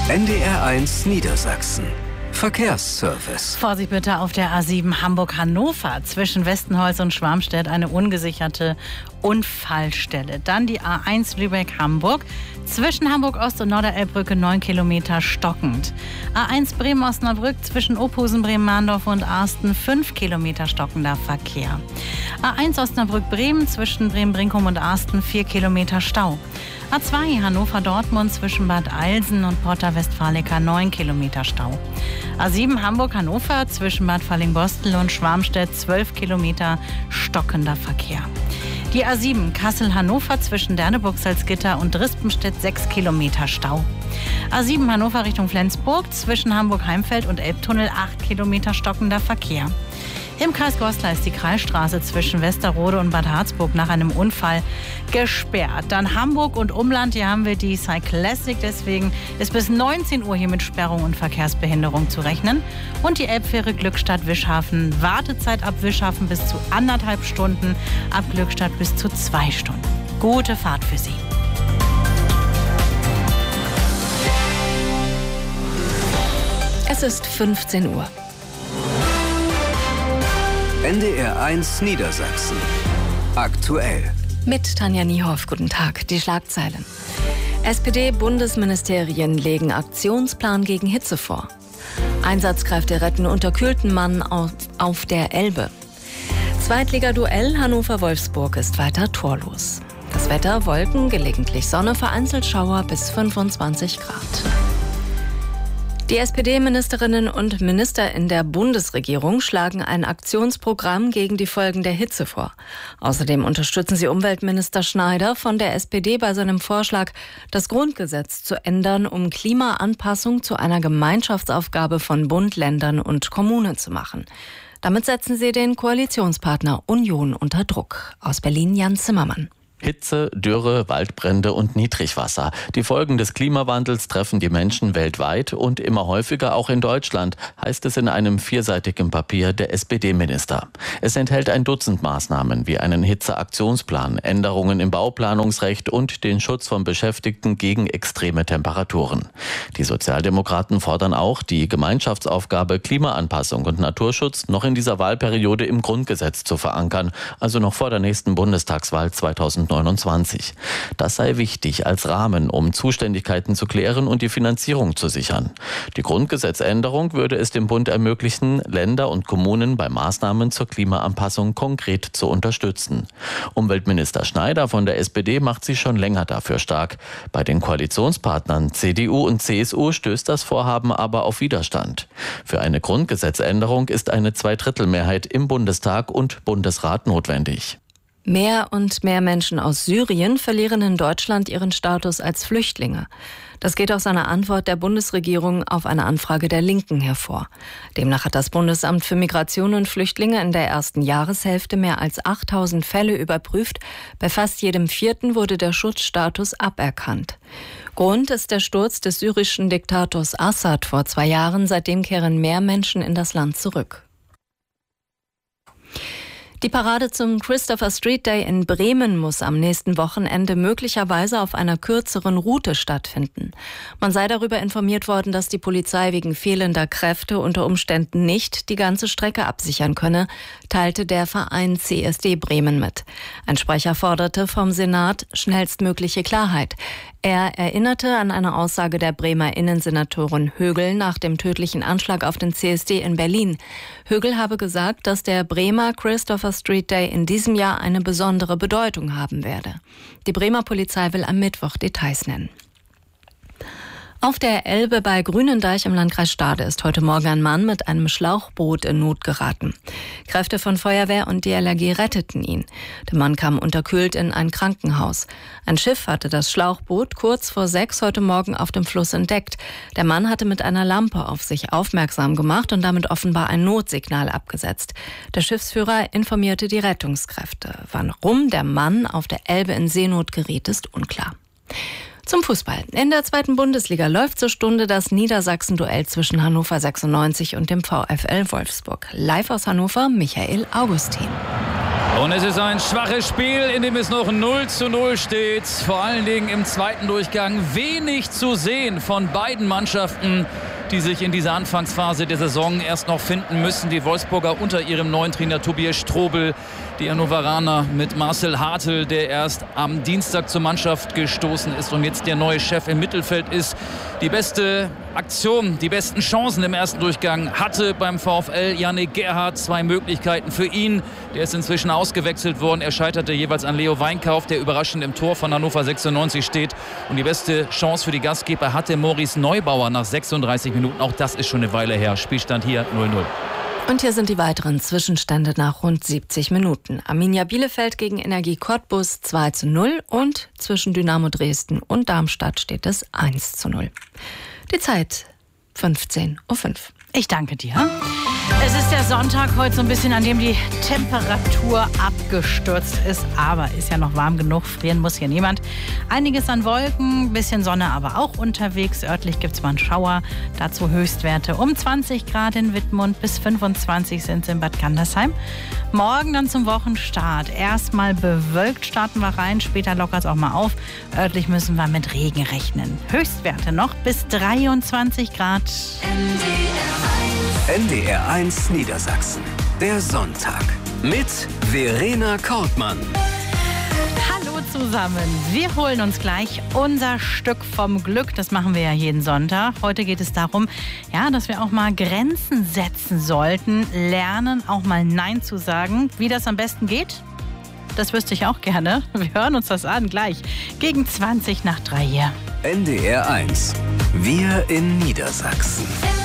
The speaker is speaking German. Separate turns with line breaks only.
NDR1 Niedersachsen. Verkehrsservice.
Vorsicht bitte auf der A7 Hamburg-Hannover. Zwischen Westenholz und Schwarmstedt eine ungesicherte Unfallstelle. Dann die A1 Lübeck-Hamburg. Zwischen Hamburg-Ost und Norderelbbrücke 9 Kilometer stockend. A1 Bremen-Osnabrück zwischen Ophusen, Bremen-Mahndorf und Arsten 5 Kilometer stockender Verkehr. A1 Osnabrück-Bremen zwischen Bremen-Brinkum und Arsten 4 Kilometer Stau. A2 Hannover-Dortmund zwischen Bad Eilsen und Porta Westfalica 9 Kilometer Stau. A7 Hamburg-Hannover zwischen Bad Falling-Bostel und Schwarmstedt 12 Kilometer stockender Verkehr. Die A7 Kassel-Hannover zwischen Derneburg-Salzgitter und Rispenstedt 6 Kilometer Stau. A7 Hannover Richtung Flensburg zwischen Hamburg-Heimfeld und Elbtunnel 8 Kilometer stockender Verkehr. Im Kreis Goslar ist die Kreisstraße zwischen Westerrode und Bad Harzburg nach einem Unfall gesperrt. Dann Hamburg und Umland, hier haben wir die Cyclassic, deswegen ist bis 19 Uhr hier mit Sperrung und Verkehrsbehinderung zu rechnen. Und die Elbfähre Glückstadt-Wischhafen, Wartezeit ab Wischhafen bis zu 1,5 Stunden, ab Glückstadt bis zu 2 Stunden. Gute Fahrt für Sie.
Es ist 15 Uhr.
NDR1 Niedersachsen. Aktuell.
Mit Tanja Niehoff, guten Tag. Die Schlagzeilen. SPD-Bundesministerien legen Aktionsplan gegen Hitze vor. Einsatzkräfte retten unterkühlten Mann auf der Elbe. Zweitliga-Duell Hannover-Wolfsburg ist weiter torlos. Das Wetter: Wolken, gelegentlich Sonne, vereinzelt Schauer bis 25 Grad. Die SPD-Ministerinnen und Minister in der Bundesregierung schlagen ein Aktionsprogramm gegen die Folgen der Hitze vor. Außerdem unterstützen sie Umweltminister Schneider von der SPD bei seinem Vorschlag, das Grundgesetz zu ändern, um Klimaanpassung zu einer Gemeinschaftsaufgabe von Bund, Ländern und Kommunen zu machen. Damit setzen sie den Koalitionspartner Union unter Druck. Aus Berlin Jan Zimmermann.
Hitze, Dürre, Waldbrände und Niedrigwasser. Die Folgen des Klimawandels treffen die Menschen weltweit und immer häufiger auch in Deutschland, heißt es in einem vierseitigen Papier der SPD-Minister. Es enthält ein Dutzend Maßnahmen wie einen Hitzeaktionsplan, Änderungen im Bauplanungsrecht und den Schutz von Beschäftigten gegen extreme Temperaturen. Die Sozialdemokraten fordern auch, die Gemeinschaftsaufgabe Klimaanpassung und Naturschutz noch in dieser Wahlperiode im Grundgesetz zu verankern, also noch vor der nächsten Bundestagswahl 2029. Das sei wichtig als Rahmen, um Zuständigkeiten zu klären und die Finanzierung zu sichern. Die Grundgesetzänderung würde es dem Bund ermöglichen, Länder und Kommunen bei Maßnahmen zur Klimaanpassung konkret zu unterstützen. Umweltminister Schneider von der SPD macht sich schon länger dafür stark. Bei den Koalitionspartnern CDU und CSU stößt das Vorhaben aber auf Widerstand. Für eine Grundgesetzänderung ist eine Zweidrittelmehrheit im Bundestag und Bundesrat notwendig.
Mehr und mehr Menschen aus Syrien verlieren in Deutschland ihren Status als Flüchtlinge. Das geht aus einer Antwort der Bundesregierung auf eine Anfrage der Linken hervor. Demnach hat das Bundesamt für Migration und Flüchtlinge in der ersten Jahreshälfte mehr als 8.000 Fälle überprüft. Bei fast jedem vierten wurde der Schutzstatus aberkannt. Grund ist der Sturz des syrischen Diktators Assad vor 2 Jahren. Seitdem kehren mehr Menschen in das Land zurück. Die Parade zum Christopher Street Day in Bremen muss am nächsten Wochenende möglicherweise auf einer kürzeren Route stattfinden. Man sei darüber informiert worden, dass die Polizei wegen fehlender Kräfte unter Umständen nicht die ganze Strecke absichern könne, teilte der Verein CSD Bremen mit. Ein Sprecher forderte vom Senat schnellstmögliche Klarheit. Er erinnerte an eine Aussage der Bremer Innensenatorin Högel nach dem tödlichen Anschlag auf den CSD in Berlin. Högel habe gesagt, dass der Bremer Christopher Street Day in diesem Jahr eine besondere Bedeutung haben werde. Die Bremer Polizei will am Mittwoch Details nennen. Auf der Elbe bei Grünendeich im Landkreis Stade ist heute Morgen ein Mann mit einem Schlauchboot in Not geraten. Kräfte von Feuerwehr und DLRG retteten ihn. Der Mann kam unterkühlt in ein Krankenhaus. Ein Schiff hatte das Schlauchboot kurz vor 6 heute Morgen auf dem Fluss entdeckt. Der Mann hatte mit einer Lampe auf sich aufmerksam gemacht und damit offenbar ein Notsignal abgesetzt. Der Schiffsführer informierte die Rettungskräfte. Warum der Mann auf der Elbe in Seenot geriet, ist unklar. Zum Fußball. In der 2. Bundesliga läuft zur Stunde das Niedersachsen-Duell zwischen Hannover 96 und dem VfL Wolfsburg. Live aus Hannover, Michael Augustin.
Und es ist ein schwaches Spiel, in dem es noch 0:0 steht. Vor allen Dingen im zweiten Durchgang wenig zu sehen von beiden Mannschaften, die sich in dieser Anfangsphase der Saison erst noch finden müssen. Die Wolfsburger unter ihrem neuen Trainer Tobias Strobel, die Hannoveraner mit Marcel Hartl, der erst am Dienstag zur Mannschaft gestoßen ist und jetzt der neue Chef im Mittelfeld ist. Die beste Aktion, die besten Chancen im ersten Durchgang hatte beim VfL Yannick Gerhardt. 2 Möglichkeiten für ihn. Der ist inzwischen ausgewechselt worden. Er scheiterte jeweils an Leo Weinkauf, der überraschend im Tor von Hannover 96 steht. Und die beste Chance für die Gastgeber hatte Maurice Neubauer nach 36 Minuten. Auch das ist schon eine Weile her. Spielstand hier 0:0.
Und hier sind die weiteren Zwischenstände nach rund 70 Minuten. Arminia Bielefeld gegen Energie Cottbus 2:0 und zwischen Dynamo Dresden und Darmstadt steht es 1:0. Die Zeit 15:05 Uhr.
Ich danke dir. Es ist der Sonntag heute so ein bisschen, an dem die Temperatur abgestürzt ist. Aber ist ja noch warm genug, frieren muss hier niemand. Einiges an Wolken, bisschen Sonne aber auch unterwegs. Örtlich gibt es mal einen Schauer. Dazu Höchstwerte um 20 Grad in Wittmund, bis 25 sind es in Bad Gandersheim. Morgen dann zum Wochenstart. Erstmal bewölkt starten wir rein, später lockert es auch mal auf. Örtlich müssen wir mit Regen rechnen. Höchstwerte noch bis 23 Grad.
NDR 1 Niedersachsen. Der Sonntag. Mit Verena Kortmann.
Hallo zusammen. Wir holen uns gleich unser Stück vom Glück. Das machen wir ja jeden Sonntag. Heute geht es darum, ja, dass wir auch mal Grenzen setzen sollten. Lernen, auch mal Nein zu sagen. Wie das am besten geht? Das wüsste ich auch gerne. Wir hören uns das an gleich. Gegen 20 nach 3 hier.
NDR 1. Wir in Niedersachsen.